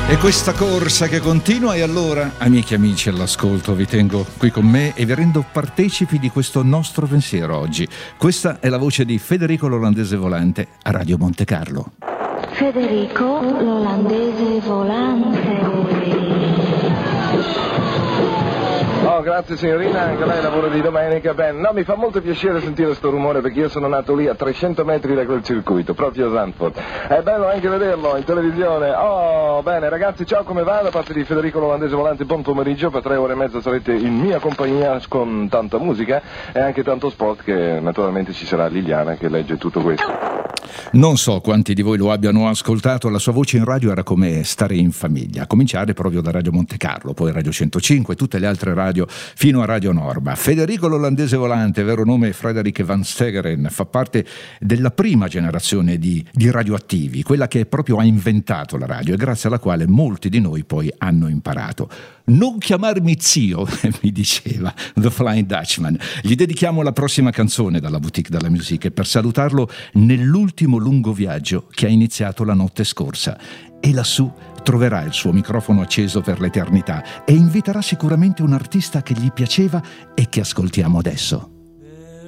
E questa corsa che continua, e allora, amiche e amici all'ascolto, vi tengo qui con me e vi rendo partecipi di questo nostro pensiero oggi. Questa è la voce di Federico l'Olandese Volante a Radio Monte Carlo. Federico l'Olandese Volante. Oh, grazie signorina, anche lei lavora di domenica. Bene, no, mi fa molto piacere sentire sto rumore perché io sono nato lì a 300 metri da quel circuito, proprio a Zandvoort. È bello anche vederlo in televisione. Oh, bene ragazzi, ciao, come va? Da parte di Federico l'Olandese Volante, buon pomeriggio. Per 3 ore e mezza sarete in mia compagnia con tanta musica e anche tanto sport, che naturalmente ci sarà Liliana che legge tutto questo. Non so quanti di voi lo abbiano ascoltato, la sua voce in radio era come stare in famiglia, a cominciare proprio da Radio Monte Carlo, poi Radio 105 e tutte le altre radio fino a Radio Norma. Federico l'Olandese Volante, vero nome Frederik van Stegeren, fa parte della prima generazione di radioattivi, quella che proprio ha inventato la radio e grazie alla quale molti di noi poi hanno imparato. Non chiamarmi zio, mi diceva The Flying Dutchman. Gli dedichiamo la prossima canzone dalla Boutique della Musique e per salutarlo nell'ultimo lungo viaggio che ha iniziato la notte scorsa. E lassù troverà il suo microfono acceso per l'eternità e inviterà sicuramente un artista che gli piaceva e che ascoltiamo adesso.